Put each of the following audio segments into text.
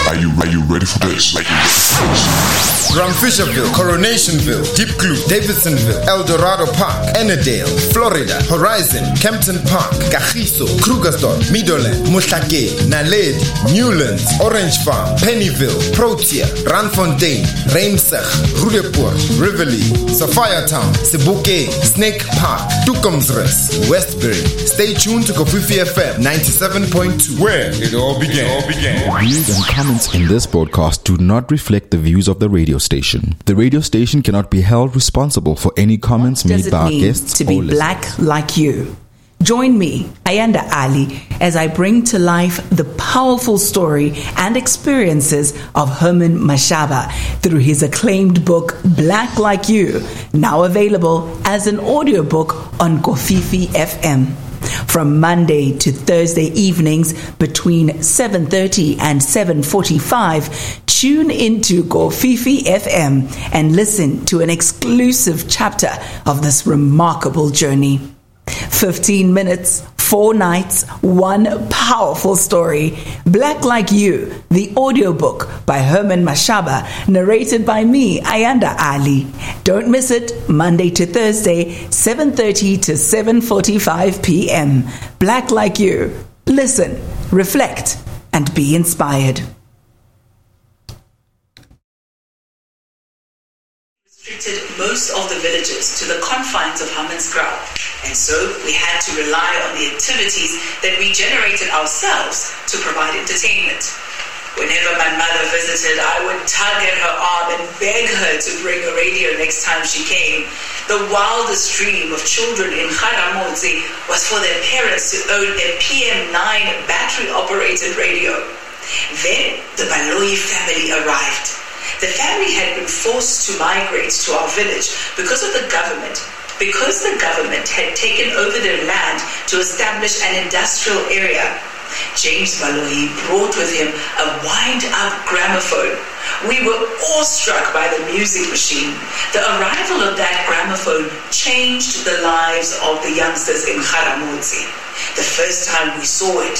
Are you ready for this? Ramfisherville, Coronationville, Diepkloof, Davidsonville, El Dorado Park, Ennerdale, Florida, Horizon, Kempton Park, Kagiso, Krugersdorp, Meadowland, Mohlake, Naledi, Newlands, Orange Farm, Pennyville, Protea, Randfontein, Reimsig, Rudepoort, Rivoli, Sophiatown, Sebokeng, Snake Park, Tukomsrus, Westbury. Stay tuned to Kofifi FM 97.2, where it all began. Views and comments in this broadcast do not reflect the views of the radio station. The radio station cannot be held responsible for any comments made by our guests to be black like you. Join me, Ayanda Ali, as I bring to life the powerful story and experiences of Herman Mashaba through his acclaimed book, Black Like You, now available as an audiobook on Kofifi FM. From Monday to Thursday evenings between 7:30 and 7:45, tune into Kofifi FM and listen to an exclusive chapter of this remarkable journey. 15 minutes, 4 nights, one powerful story. Black Like You, the audiobook by Herman Mashaba, narrated by me, Ayanda Ali. Don't miss it, Monday to Thursday, 7:30 to 7:45 p.m. Black Like You. Listen, reflect, and be inspired. Restricted most of the villages to the confines of Hammanskraal, and so we had to rely on the activities that we generated ourselves to provide entertainment. Whenever my mother visited, I would tug at her arm and beg her to bring a radio next time she came. The wildest dream of children in Kharamodzi was for their parents to own a PM9 battery-operated radio. Then the Baloyi family arrived. The family had been forced to migrate to our village because of the government. Because the government had taken over their land to establish an industrial area. James Baloyi brought with him a wind-up gramophone. We were awestruck by the music machine. The arrival of that gramophone changed the lives of the youngsters in Kharamodzi. The first time we saw it,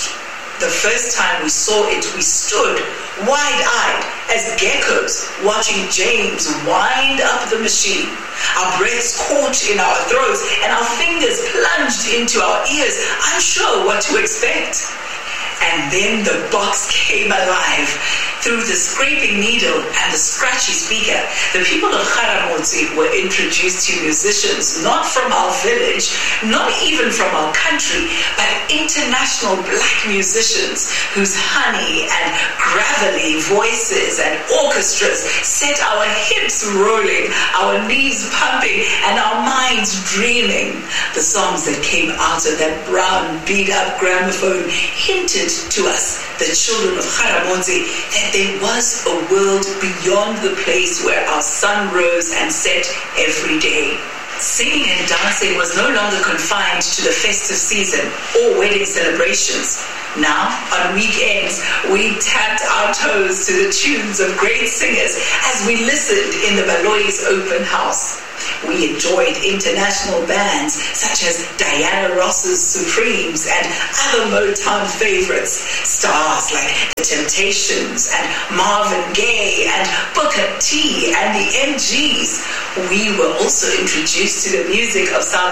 we stood wide-eyed as geckos watching James wind up the machine. Our breaths caught in our throats and our fingers plunged into our ears, unsure what to expect. And then the box came alive. Through the scraping needle and the scratchy speaker, the people of Kharamodzi were introduced to musicians not from our village, not even from our country, but international black musicians whose honey and gravelly voices and orchestras set our hips rolling, our knees pumping, and our minds dreaming. The songs that came out of that brown, beat-up gramophone hinted to us, the children of Kharamodzi, that there was a world beyond the place where our sun rose and set every day. Singing and dancing was no longer confined to the festive season or wedding celebrations. Now, on weekends, we tapped our toes to the tunes of great singers as we listened in the Baloyi's open house. We enjoyed international bands such as Diana Ross's Supremes and other Motown favorites, stars like The Temptations and Marvin Gaye and Booker T and the MGs. We were also introduced to the music of South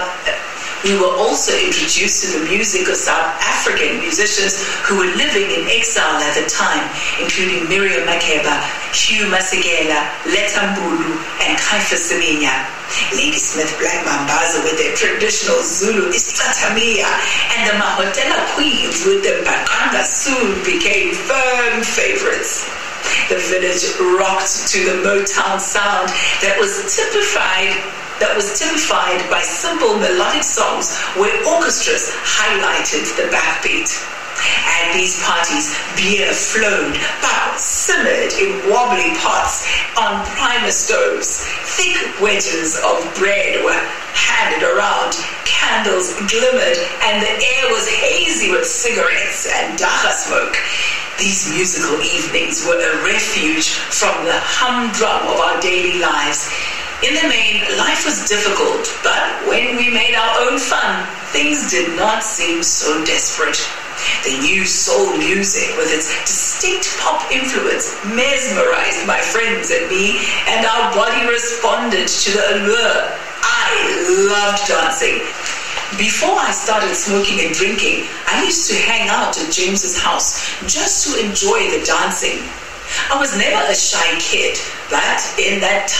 African musicians who were living in exile at the time, including Miriam Makeba, Hugh Masekela, Letta Mbulu, and Kaifa Seminya. Ladysmith Black Mambazo with their traditional Zulu Isatamia, and the Mahotela Queens with their Bakanga soon became firm favorites. The village rocked to the Motown sound that was typified by simple melodic songs where orchestras highlighted the backbeat. At these parties, beer flowed but simmered in wobbly pots on primer stoves. Thick wedges of bread were handed around, candles glimmered, and the air was hazy with cigarettes and dacha smoke. These musical evenings were a refuge from the humdrum of our daily lives. In the main, life was difficult, but when we made our own fun, things did not seem so desperate. The new soul music with its distinct pop influence mesmerized my friends and me, and our body responded to the allure. I loved dancing. Before I started smoking and drinking, I used to hang out at James's house just to enjoy the dancing. I was never a shy kid, but in that